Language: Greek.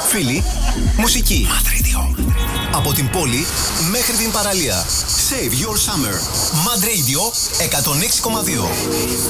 Φίλοι, μουσική. Mad Radio. Από την πόλη μέχρι την παραλία. Save your summer. Mad Radio 106,2.